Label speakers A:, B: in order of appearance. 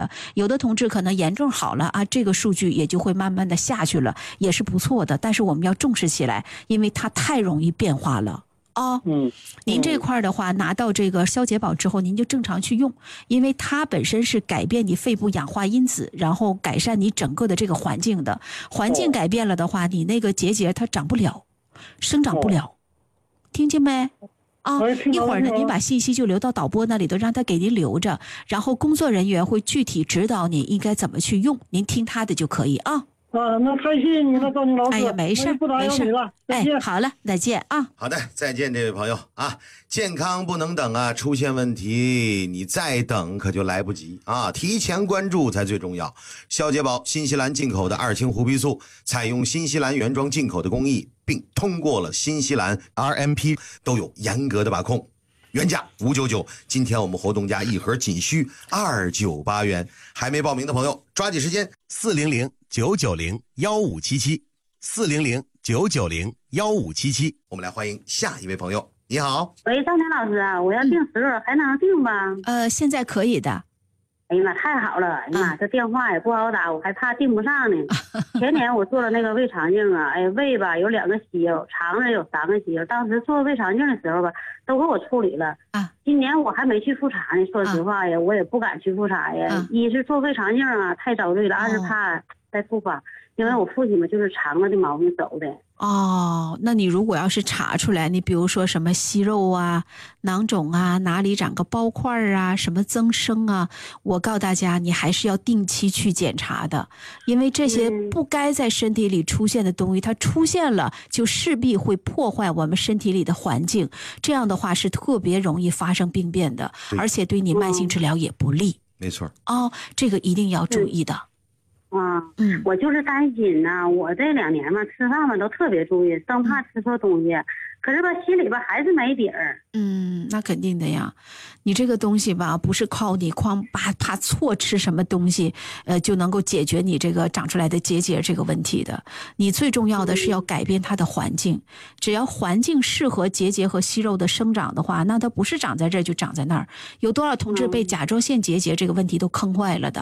A: 的。有的同志可能严重好了啊，这个数据也就会慢慢的下去了，也是不错的。但是我们要重视起来，因为它太容易变化了。您这块的话，拿到这个消解宝之后，您就正常去用，因为它本身是改变你肺部氧化因子，然后改善你整个的这个环境的。环境改变了的话，你那个结节它长不了，生长不了，听见没？一会儿呢，您把信息就留到导播那里头，让他给您留着，然后工作人员会具体指导你应该怎么去用，您听他的就可以啊。
B: 那太谢谢你了，赵宁老师。
A: 哎呀，没事没事了，再见。好了，再见啊。
C: 好的，再见，这位朋友啊。健康不能等啊，出现问题你再等可就来不及啊，提前关注才最重要。消解宝新西兰进口的二氢胡皮素，采用新西兰原装进口的工艺，并通过了新西兰 RMP， 都有严格的把控。原价599，今天我们活动价一盒仅需298元。还没报名的朋友抓紧时间，400-990-1577，400-990-1577。我们来欢迎下一位朋友。你好，
D: 喂，赵天老师啊，我要订食还能订吗？
A: 现在可以的。
D: 哎呀妈，太好了！哎呀妈，这电话也不好打，我还怕订不上呢。前年我做了那个胃肠镜啊，哎，胃吧有2个息肉，肠子有3个息肉。当时做胃肠镜的时候吧，都给我处理了。今年我还没去复查呢，说实话呀，我也不敢去复查呀。一是做胃肠镜啊，太遭罪了；二是怕再复发，因为我父亲嘛就是肠子的毛病走的。
A: 那你如果要是查出来，你比如说什么息肉啊、囊肿啊、哪里长个包块啊、什么增生啊，我告诉大家，你还是要定期去检查的，因为这些不该在身体里出现的东西，它出现了就势必会破坏我们身体里的环境，这样的话是特别容易发生病变的，而且对你慢性治疗也不利。
C: 没错。
A: 这个一定要注意的。
D: 我就是担心呢，我这2年嘛，吃饭嘛都特别注意，生怕吃错东西，可是吧心里吧还是没底儿。
A: 那肯定的呀，你这个东西吧，不是靠你怕错吃什么东西，就能够解决你这个长出来的结节这个问题的。你最重要的是要改变它的环境，只要环境适合结节和息肉的生长的话，那它不是长在这儿就长在那儿。有多少同志被甲状腺结节这个问题都坑坏了的